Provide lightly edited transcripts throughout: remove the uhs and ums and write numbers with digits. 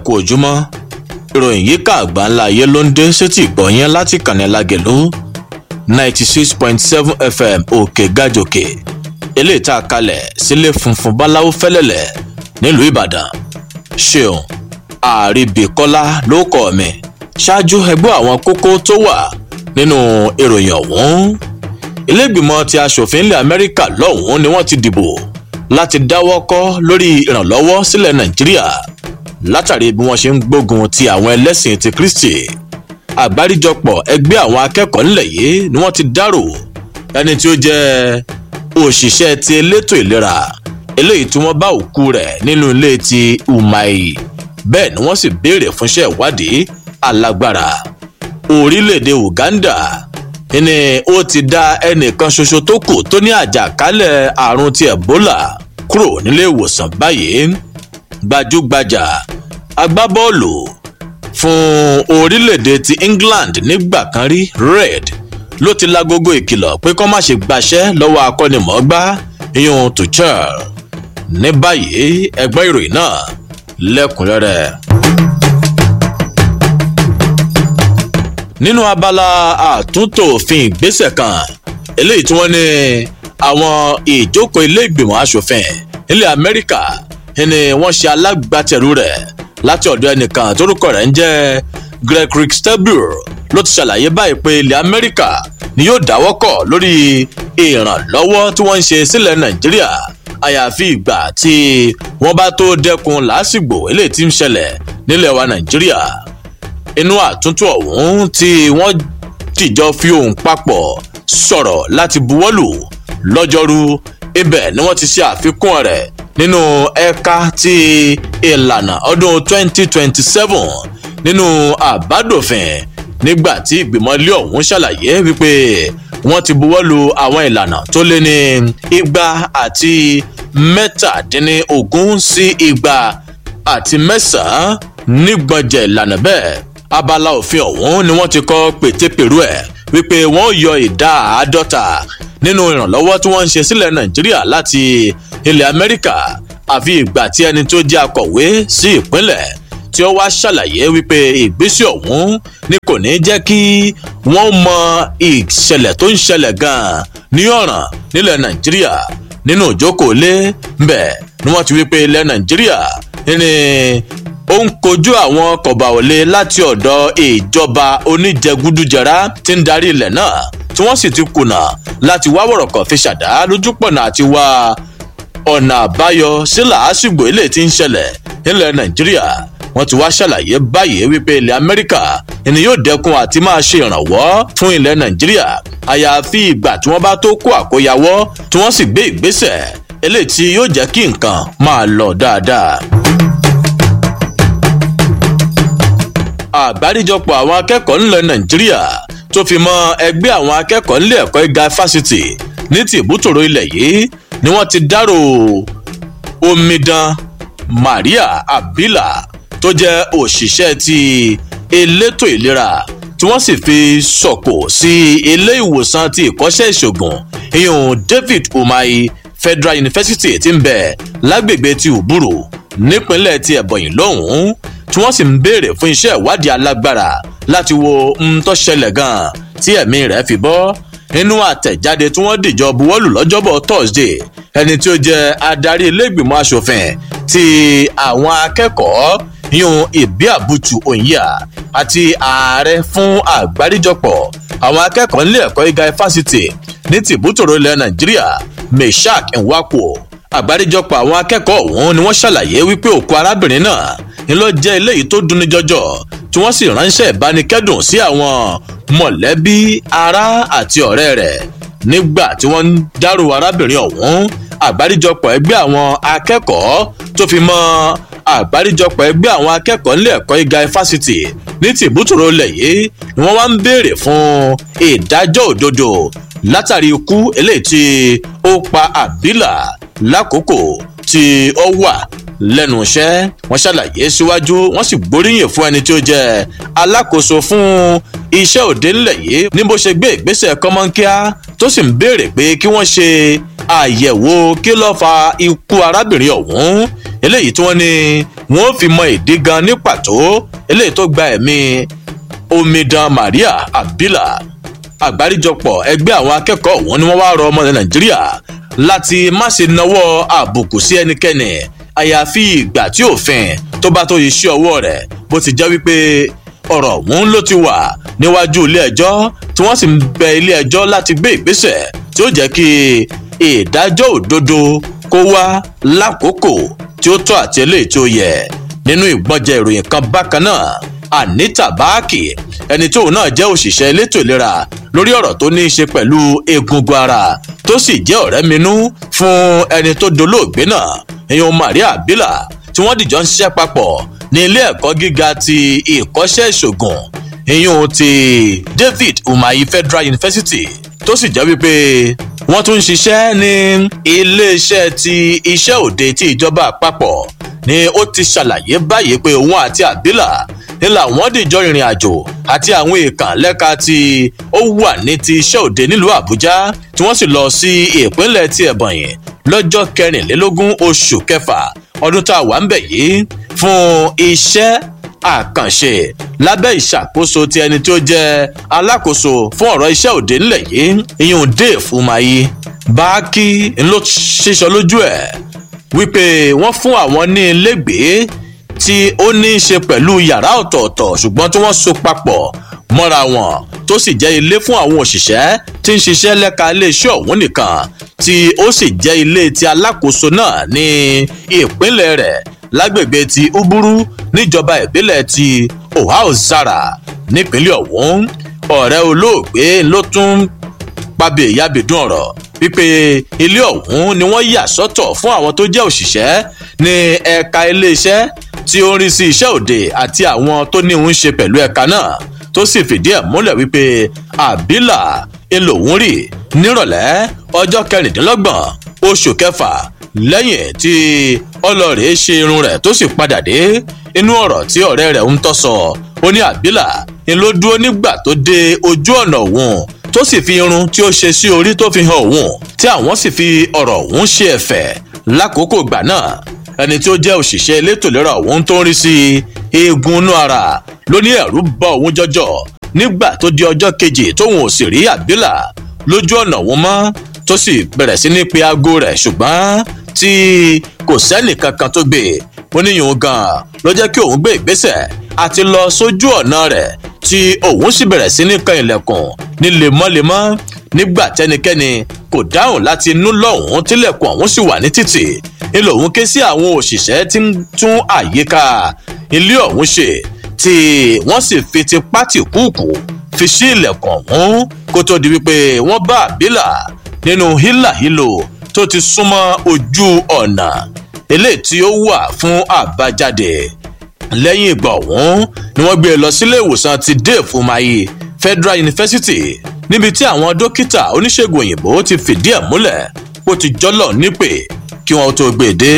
kú ojúmọ́ ìròyìn yíká àgbáńlá ayé ló ń dé sétí ìgbọ̀nyẹn láti kànnì Lágelú 96.7 FM òkè gàjòkè eléyìí tá a kalẹ̀ sílé funfun báláwo fẹ́lẹ́lẹ̀ nílùú Ìbàdàn. Ṣeun Àríbíkọ́lá ló kọ́ mi ṣáájú ẹgbẹ́ àwọn kókó tó wà nínú ìròyìn ọ̀hún. Ilé ìgbìmọ̀ ti aṣòfin ilẹ̀ Amẹ́ríkà lọ́hùn-ún ni wọ́n ti dìbò láti dáwọ́ kọ́ lórí ìrànlọ́wọ́ sílẹ̀ Nàìjíríà látàrí bí wọ́n ṣe ń gbógun ti àwọn ẹlẹ́sìn ti Kristi. Àgbáríjọpọ̀ ẹgbẹ́ àwọn akẹ́kọ̀ọ́ nílẹ̀ yìí ni wọ́n ti dárò ẹni tí ó jẹ́ òṣìṣẹ́ ti elétò ìlera eléyìí tí wọ́n bá òkú rẹ̀ nínú ilé ti Umahi, bẹ́ẹ̀ ni wọ́n sì béèrè fúnṣẹ́ ìwádìí alágbára. Orílẹ̀-èdè Uganda ni ó ti dá ẹnìkan ṣoṣo tó kù tó ní àjàkálẹ̀ àrùn ti Ebola kúrò nílé ìwòsàn báyìí. Gbajúgbajà agbábọ́ọ̀lù fún orílẹ̀-èdè ti England nígbà kan rí Red ló ti lágogo ìkìlọ̀ pé kó má ṣe gbaṣẹ́ lọ́wọ́ akọ́nimọ̀ọ́gbá ìyún Tuchel. Ní báyìí ẹgbẹ́ ìròyìn náà lẹ́kùnrẹ́rẹ́. Nínú abala àtúntò òfin ìgbésẹ̀ kan eléyìí tí wọ́n ní àwọn ìjókòó ilé ìgbìmọ̀ aṣòfin ilẹ̀ Amẹ́ríkà ni wọ́n ṣe alágbàtẹ̀rù rẹ̀ láti ọ̀dọ̀ ẹnìkan tórúkọ rẹ̀ ń jẹ́ Greg Stabile ló ti ṣàlàyé báyìí pé ilẹ̀ Amẹ́ríkà ni yóò dáwọ́kọ̀ lórí ìrànlọ́wọ́ tí wọ́n ń ṣe sílẹ̀ Nàìjíríà àyàfi ìgbà tí wọ́n bá tó dẹ́kun làásìgbò eléyìí tí ń ṣẹlẹ̀ nílẹ̀ wa Nàìjíríà. Inú àtúntò ọ̀hún tí wọ́n dìjọ fi ohùn papọ̀ sọ̀rọ̀ láti buwọ́lù lọ́jọ́rú ibẹ̀ ni wọ́n ti ṣe àfikún rẹ̀ nínú ẹ̀ka ti ìlànà ọdún 2027 nínú àbádòfin nígbà tí ìgbìmọ̀ ilé ọ̀hún ṣàlàyé wípé wọ́n ti buwọ́lù àwọn ìlànà tó lé ní 217 sí 209 nígbọ̀njẹ̀ ìlànà bẹ́ẹ̀. Abala òfin ọ̀hún ni wọ́n ti kọ́ pètèpèrú ẹ̀ wípé wọ́n yọ ìdá 50 nínú ìrànlọ́wọ́ tí wọ́n ń ṣe sílẹ̀ Nàìjíríà láti ilẹ̀ Amẹ́ríkà àfi ìgbà tí ẹni tó jẹ́ akọ̀wé sí ìpínlẹ̀ tí ó wá ṣàlàyé wípé ìgbésẹ̀ ọ̀hún ni kò ní jẹ́ kí wọ́n mọ ìṣẹ̀lẹ̀ tó ń ṣẹlẹ̀ gan-an ní ọ̀ràn nílẹ̀ Nàìjíríà. Nínú ìjókòó lé ńbẹ̀ ni wọ́n ti wípé ilẹ̀ Nàìjíríà ní ó ń kojú àwọn kọ̀bàwọlé láti ọ̀dọ̀ ìjọba oníjẹgúdújẹrá tí ń darí ilẹ̀ náà tí wọ́n sì ti kùnà láti wá wọ̀rọ̀kọ̀ fi ṣàdá lójúpọ̀nà àti wá ọ̀nà àbáyọ sí làásìgbò ilé tí ń ṣẹlẹ̀ nílẹ̀ Nàìjíríà. Wọ́n ti wá ṣàlàyé báyìí wípé ilẹ̀ Amẹ́ríkà ni yóò dẹ́kun àti máa ṣe ìrànwọ́ fún ilẹ̀ Nàìjíríà àyàfi ìgbà tí wọ́n bá tó kó àkóyawọ́ tí wọ́n sì gbé ìgbésẹ̀ eléyìí tí yóò jẹ́ kí nǹkan máa lọ dáadáa. Àgbáríjọpọ̀ àwọn akẹ́kọ̀ọ́ nílẹ̀ Nàìjíríà tó fi mọ́ ẹgbẹ́ àwọn akẹ́kọ̀ọ́ nílé ẹ̀kọ́ gíga fásitì ní ti ìbútòrò ilẹ̀ yìí ni wọ́n ti dárò omidan Maria Abila tó jẹ́ òṣìṣẹ́ ti elétò ìlera tí wọ́n sì fi sọ̀kò sí ilé ìwòsàn ti ìkọ́ṣẹ́ ìṣògùn ìyún David Umahi Federal University tí ń bẹ lágbègbè ti Uburu nípínlẹ̀ ti Ebonyi lọ́hùn-ún tí wọ́n sì ń béèrè fún iṣẹ́ ìwádìí alágbára láti wo tó ṣẹlẹ̀ gan-an tí ẹ̀mí rẹ̀ fi bọ́. Nínú àtẹ̀jáde tí wọ́n dìjọ buwọ́lù lọ́jọ́bọ̀ Thursday ẹni tí ó jẹ́ adarí ilé ìgbìmọ̀ aṣòfin ti àwọn akẹ́kọ̀ọ́ yún Ibiabutu Onyia àti ààrẹ fún àgbáríjọpọ̀ àwọn akẹ́kọ̀ọ́ nílé ẹ̀kọ́ gíga fásitì ní tìbútòrò ilẹ̀ Nàìjíríà Meshak Nwakwo. Àgbáríjọpọ̀ àwọn akẹ́kọ̀ọ́ ọ̀hún ni wọ́n ṣàlàyé wípé òkú arábìnrin náà ni ló jẹ́ eléyìí tó dunni jọjọ tí wọ́n sì ránṣẹ́ ìbánikẹ́dùn sí àwọn mọ̀lẹ́bí ará àti ọ̀rẹ́ rẹ̀. Nígbà tí wọ́n ń dárò arábìnrin ọ̀hún àgbáríjọpọ̀ ẹgbẹ́ àwọn akẹ́kọ̀ọ́ tó fi mọ́ àgbáríjọpọ̀ ẹgbẹ́ àwọn akẹ́kọ̀ọ́ nílé ẹ̀kọ́ gíga fásitì ní tìbútòrò ilẹ̀ yìí ni wọ́n wá ń béèrè fún ìdájọ́ òdodo látàrí ikú eléyìí tí ó pa Abila lákòókò tí ó wà lẹ́nu iṣẹ́. Wọ́n ṣàlàyé síwájú wọ́n sì gbóríyìn fún ẹni tí ó jẹ́ alákòóso fún iṣẹ́ òde ńlẹ̀ yìí ní bó ṣe gbé ìgbésẹ̀ kọ́mọ́nkíá tó sì ń béèrè pé kí wọ́n ṣe àyẹ̀wò kí ló fa ikú arábìnrin ọ̀hún eléyìí tí wọ́n ní wọn ò fi mọ ìdí gan ní pàtó eléyìí tó gba ẹ̀mí omidan Maria Abila. Àgbáríjọpọ̀ ẹgbẹ́ àwọn akẹ́kọ̀ọ́ ọ̀hún ni wọ́n wá rọ ọmọ Nàìjíríà láti má ṣe nawọ́ àbùkù sí ẹnikẹ́ni àyàfi ìgbà tí òfin tó bá tó iṣẹ́ ọwọ́ rẹ̀, bó ti jẹ́ wípé ọ̀rọ̀ ọ̀hún ló ti wà níwájú ilé ẹjọ́ tí wọ́n sì ń bẹ ilé ẹjọ́ láti gbé ìgbésẹ̀ tí ó jẹ́ kí ìdájọ́ òdodo kó wá lákòókò tí ó tọ́ àti eléyìí tí ó yẹ. Nínú ìgbọ́njẹ ìròyìn kan bákan náà, Anita Baki, ẹni tóun náà jẹ́ òṣìṣẹ́ elétò ìlera lórí ọ̀rọ̀ tó ní í ṣe pẹ̀lú egungun ara tó sì jẹ́ ọ̀rẹ́ minú fún ẹni tó dolóògbé náà, ìyẹn Maria Abila, tí wọ́n dìjọ ń ṣiṣẹ́ papọ̀ ní ilé ẹ̀kọ́ gíga ti ìkọ́ṣẹ́ ìṣògùn ìyẹn ti David Umahi Federal University, tó sì jẹ́ wípé wọ́n tún ń ṣiṣẹ́ ní iléeṣẹ́ ti iṣẹ́ òde ti ìjọba àpapọ̀, ni ó ti ṣàlàyé báyìí pé òun àti Abila ní làwọn dìjọ ìrìn àjò àti àwọn èèkàn lẹ́ka tí ó wà ní ti iṣẹ́ òde nílùú Àbújá, tí wọ́n sì lọ sí ìpínlẹ̀ ti Ebonyi lọ́jọ́ 24 oṣù kẹfà ọdún tá a wà ń bẹ̀ yìí fún iṣẹ́ àkànṣe lábẹ́ ìṣàkóso ti ẹni tí ó jẹ́ alákòóso fún ọ̀rọ̀ iṣẹ́ òde nílẹ̀ yìí, ìyún Dave Umahi. Báàkì ló ṣíṣọ lójú ẹ̀ wípé wọ́n fún àwọn ní ilégbèé tí ó ní í ṣe pẹ̀lú yàrá ọ̀tọ̀ọ̀tọ̀ ṣùgbọ́n tí wọ́n so papọ̀ mọ́ra wọn, tó sì jẹ́ ilé fún àwọn òṣìṣẹ́ tí ń ṣiṣẹ́ lẹ́ka iléeṣẹ́ ọ̀hún nìkan, tí ó sì jẹ́ ilé ti alákòóso náà ní ìpínlẹ̀ rẹ̀ lágbègbè ti Uburu níjọba ìbílẹ̀ ti Ohio-Zara nípínlẹ̀ ọ̀hún. Ọ̀rẹ́ olóògbé ló tún pàbí ìyábìdún ọ̀rọ̀ wípé ilé ọ̀hún ni wọ́n yà sọ́tọ̀ fún àwọn tó jẹ́ òṣìṣẹ́ ní ẹ̀ka iléeṣẹ́ tí ó ń rí sí iṣẹ́ òde àti àwọn tó ní ń ṣe pẹ̀lú ẹ̀ka náà, tó sì fìdí ẹ̀ múlẹ̀ wípé Abila ńlòún rí nírọ̀lẹ́ ọjọ́ 26 oṣù kẹfà lẹ́yìn tí ọlọ́rẹ̀ ṣe irun rẹ̀ tó sì padà dé. Inú ọ̀rọ̀ tí ọ̀rẹ́ rẹ̀ ń tọ́ sọ, ó ní Abila ló dúró nígbà tó dé ojú ọ̀nà òun tó sì fi irun tí ó ṣe sí orí tó fi hàn òun, tí àwọn sì fi ọ̀rọ̀ òun ṣe ẹ̀fẹ̀ lákòókò ìgbà náà. Ẹni tí ó jẹ́ òṣìṣẹ́ elétò ìlera òun tó ń rí sí eegun inú ara ló ní ẹ̀rù bá òun jọjọ nígbà tó di ọjọ́ kejì tóun ò sì rí Abila lójú ọ̀nà òun mọ́, tó sì bẹ̀rẹ̀ sí ní pe aago rẹ̀ ṣùgbọ́n tí kò sẹ́nì kankan tó gbé. Ó ní ìyún gan ló jẹ́ kí òun gbé ìgbésẹ̀ àti lọ sójú ọ̀nà rẹ̀, tí òun sì bẹ̀rẹ̀ sí ní kan ilẹ̀kùn ní lemọ́lemọ́ nígbà tẹ́nikẹ́ni kò dáhùn láti inú lọ́hùn-ún tílẹ̀kùn ọ̀hún sì wà ní títì. Ilé òun ké sí àwọn òṣìṣẹ́ tí ń tún àyíká ilé ọ̀hún ṣe, tí wọ́n sì fi tipátìkúùkù fi ṣí ilẹ̀kùn ọ̀hún kó tó di wípé wọ́n bá Abila nínú hílàhílò tó ti súnmọ́ ojú ọ̀nà eléyìí tí ó wà fún àbájáde. Lẹ́yìn ìgbà ọ̀hún ni wọ́n gbé e lọ sílé ìwòsàn ti Dave Umahi Federal University, níbi tí àwọn dókítà oníṣègùn òyìnbó ti fìdí ẹ̀ múlẹ̀ ó ti jọ́lọ̀ nípè kí wọ́n tó gbé e dé.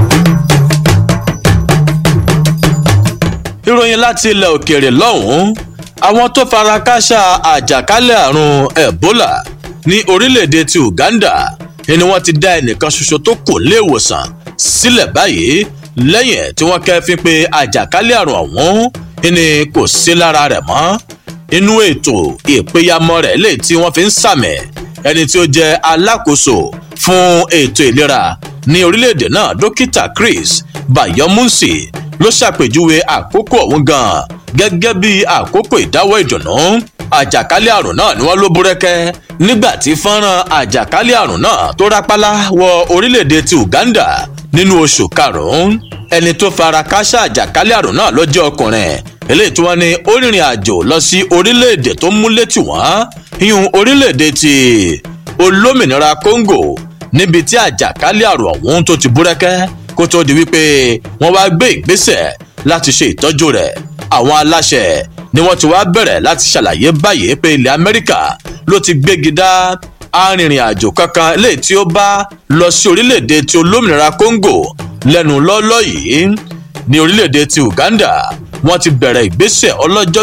Ìròyìn láti ilẹ̀ òkèèrè lọ́hùn-ún, àwọn tó fara kááṣá àjàkálẹ̀ àrùn Ebola ní orílẹ̀-èdè ti Uganda ni wọ́n ti dá ẹnìkan ṣoṣo tó kù nílé ìwòsàn sílẹ̀ báyìí lẹ́yìn tí wọ́n kẹ́fín pé àjàkálẹ̀ àrùn ọ̀hún ni kò sí lára rẹ̀ mọ́. Inú ètò ìpéyàmọ́ rẹ̀ lè tí wọ́n fi ń sàmì, ẹni tí ó jẹ́ alákòóso fún ètò ìlera ní orílẹ̀-èdè náà, dókítà Chris Bayomunsi, ló ṣàpèjúwe àkókò ọ̀hún gan gẹ́gẹ́ bí àkókò ìdáwọ́ ìdùnnú. Àjàkálẹ̀ àrùn náà ni wọ́n ló búrẹ́kẹ́ nígbà tí fọ́nrán àjàkálẹ̀ àrùn náà tó rápálá wọ orílẹ̀-èdè ti Uganda nínú oṣù karùn-ún. Ẹni tó fara kááṣá àjàkálẹ̀ àrùn náà ló jẹ́ ọkùnrin eléyìí tí wọ́n ní ó rìnrìn àjò lọ sí orílẹ̀-èdè tó múlẹ̀ tì wọ́n, ìyún orílẹ̀-èdè ti olómìnira Congo, níbi tí àjàkálẹ̀ àrùn ọ̀hún tó ti búrẹ́kẹ́ kó tó di wípé wọ́n wá gbé ìgbésẹ̀ láti ṣe ìtọ́jú rẹ̀. Àwọn aláṣẹ ni wọ́n ti wá bẹ̀rẹ̀ láti ṣàlàyé báyìí pé ilẹ̀ Amẹ́ríkà ló ti gbégi dá arìnrìn àjò kankan léyìí tí ó bá lọ sí orílẹ̀-èdè tí olómìnira Congo lẹ́nu lọ́lọ́ yìí. Ní orílẹ̀-èdè ti Uganda wọ́n ti bẹ̀rẹ̀ ìgbésẹ̀ ọlọ́jọ́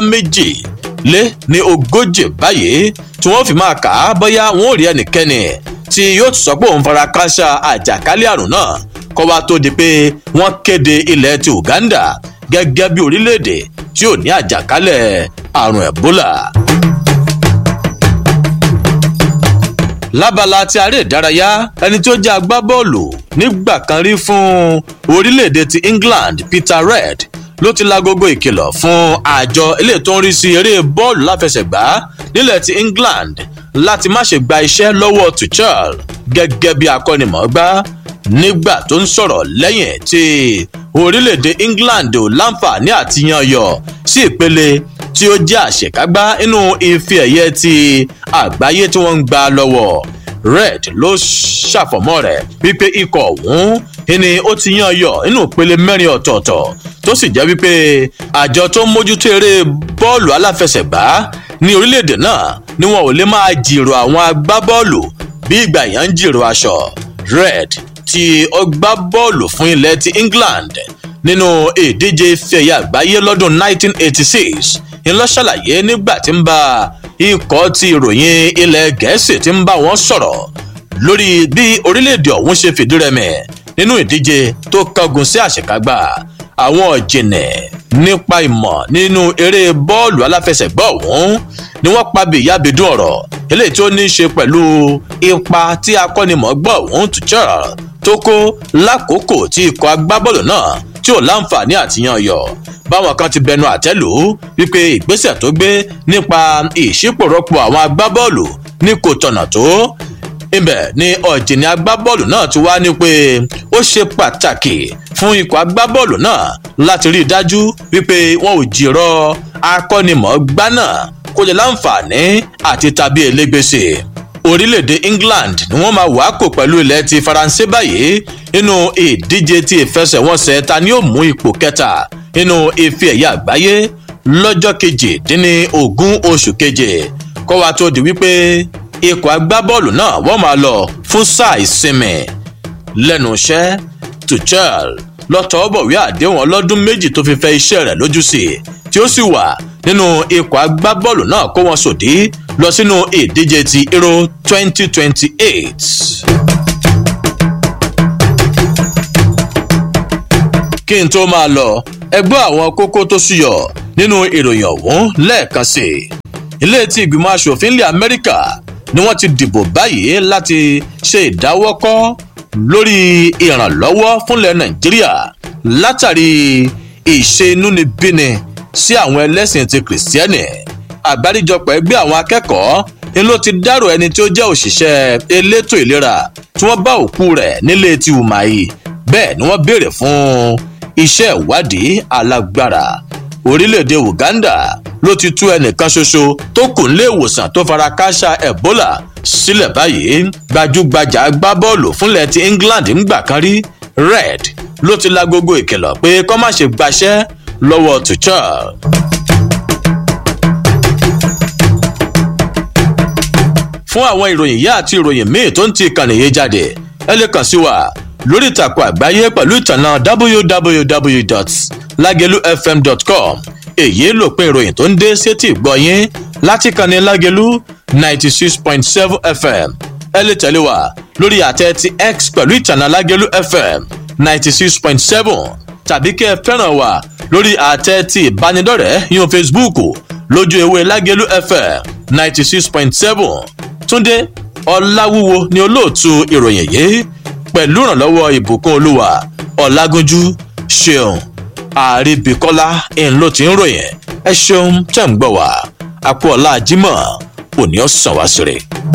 40 báyìí tí wọ́n fi máa kà á bóyá wọn ò rí ẹnikẹ́ni tí yóò sọ pé òun fara kááṣá àjàkálẹ̀ àrùn náà kó wá tó di pé wọ́n kéde ilẹ̀ ti Uganda gẹ́gẹ́ bí orílẹ̀-èdè tí ò ní àjàkálẹ̀ àrùn Ebola. Lábala ti aré ìdárayá, ẹni tí ó jẹ́ agbábọ́ọ̀lù nígbà kan rí fún orílẹ̀-èdè ti England Peter Reid ló ti lágogo ìkìlọ̀ fún àjọ ilé tó ń rí sí eré bọ́ọ̀lù láfẹsẹ̀gbá nílẹ̀ ti England láti má ṣe gba iṣẹ́ lọ́wọ́ Tuchel gẹ́gẹ́ bí akọ́nimọ̀ọ́gbá nígbà tó ń sọ̀rọ̀ lẹ́yìn tí orílẹ̀-èdè England ò láǹfààní àti yan yọ sí ìpele tí ó jẹ́ àṣekágbá inú ife ẹ̀yẹ ti àgbáyé tí wọ́n ń gbá lọ́wọ́. Reid ló ṣàfọ̀mọ́ rẹ̀ wípé ikọ̀ ọ̀hún ni ó ti yan yọ inú ìpele mẹ́rin ọ̀tọ̀ọ̀tọ̀ tó sì jẹ́ wípé àjọ tó ń mójútó eré bọ́ọ̀lù aláfẹsẹ̀gbá ní orílẹ̀-èdè náà ni wọn ò lè máa jìrò àwọn agbábọ́ọ̀lù bí ìgbà yẹn ń jìrò aṣọ. Reid tí ó gbá bọ́ọ̀lù fún ilẹ̀ ti England nínú ìdíje ife ẹ̀yẹ àgbáyé lọ́dún 1986 ńlọ ṣàlàyé nígbà tí ń bá ikọ̀ ti ìròyìn ilẹ̀ Gẹ̀ẹ́sì tí ń bá wọn sọ̀rọ̀ lórí bí orílẹ̀-èdè ọ̀hún ṣe fìdírẹmi nínú ìdíje tó kángun sí àṣekágbá. Àwọn ọ̀jìnì nípa ìmọ̀ nínú eré bọ́ọ̀lù aláfẹsẹ̀gbá ọ̀hún ni wọ́n pa bìyàbìdún ọ̀rọ̀ eléyìí tó ní í ṣe pẹ̀lú ipa tí akọ́nimọ̀ọ́gbá ọ̀hún Tuchel tó kó lákòókò tí ikọ̀ agbábọ́ọ̀lù náà tí ò láǹfààní àtìyàn yọ. Báwọn kan ti bẹnu àtẹ́lù wípé ìgbésẹ̀ tó gbé nípa ìṣípòrọ́pò àwọn agbábọ́ọ̀lù ní kò tọ̀nà tó. Ibẹ̀ ni ọ̀jìnì agbábọ́ọ̀lù náà ti wá ní pé ó ṣe pàtàkì fún ikọ̀ agbábọ́ọ̀lù náà láti rí i dájú wípé wọn ò jìrọ̀ akọ́nimọ̀ọ́gbá náà kó lè láǹfààní àti tàbí elégbèsè. Orílẹ̀-èdè England ni wọ́n máa wàákò pẹ̀lú ilẹ̀ ti Faransé báyìí nínú ìdíje ti ìfẹsẹ̀wọnsẹ̀ ta ni ó mú ipò kẹta nínú ife ẹ̀yẹ àgbáyé lọ́jọ́ 18 oṣù keje kó wá tó di wípé ikọ̀ agbábọ́ọ̀lù náà wọ́n máa lọ fún sáà ìsinmi lẹ́nu iṣẹ́. Tuchel ló tọwọ́ bọ̀wé àdéhùn ọlọ́dún méjì tó fi fẹ́ iṣẹ́ rẹ̀ lójú sí tí ó sì wà nínú ikọ̀ agbábọ́ọ̀lù náà kó wọn sòdí lọ sínú ìdíje ti Euro 2028. Kí n tó máa lọ, ẹ gbọ́ àwọn kókó tó súyọ nínú ìròyìn ọ̀hún lẹ́ẹ̀kan sí i. Ilé tí ìgbìmọ̀ aṣòfin ilẹ̀ Amẹ́ríkà ni wọ́n ti dìbò báyìí láti ṣe ìdáwọ́kọ́ lórí ìrànlọ́wọ́ fúnlẹ̀ Nàìjíríà látàrí ìṣe inúnibíni sí àwọn ẹlẹ́sìn ti Kìrìsìtẹ́nì. Àgbáríjọpọ̀ ẹgbẹ́ àwọn akẹ́kọ̀ọ́ ni ló ti dárò ẹni tí ó jẹ́ òṣìṣẹ́ elétò ìlera tí wọ́n bá òkú rẹ̀ nílé ti Umahi. Bẹ́ẹ̀ ni wọ́n béèrè fún iṣẹ́ ìwádìí alágbára. Orílẹ̀-èdè Uganda ló ti tú ẹnìkan ṣoṣo tó kù nílé ìwòsàn tó fara kááṣá Ebola sílẹ̀ báyìí. Gbajúgbajà agbábọ́ọ̀lù fúnlẹ̀ ti England ńgbà kan rí Reid ló ti lágogo ìkìlọ̀ pé kó má ṣe gbaṣẹ́ lọ́wọ́ Tuchel. Fún àwọn ìròyìn yìí àti ìròyìn míì tó ń ti ìkànnì yìí jáde, ẹ lè kàn sí wa lórí ìtàkùn àgbáyé pẹ̀lú ìtànà www.lagelufm.com. Èyí lópin ìròyìn tó ń dé sétí ìgbọ́ yín láti kànnì Lágelú 96.7 FM. Ẹ lè tẹ̀lé wa lórí àtẹ ti X pẹ̀lú ìtànà Lágelú FM 96.7 tàbí kí ẹ fẹ́ràn wa lórí àtẹ ti ìbánidọ́rẹ̀ẹ́ yín Facebook lójú ewé Lágelú FM 96.7. Túndé Ọláwúwo ni olóòtú ìròyìn yìí pẹ̀lú ìrànlọ́wọ́ Ìbùkún Olúwa Ọlágúnjú. Ṣeun Àríbíkọ́lá ló ti ń ròyìn. Ẹ ṣeun tẹ̀ ń gbọ́ wá. A kú ọ̀la Jímọ̀ òní ọ̀sán wá sí rè.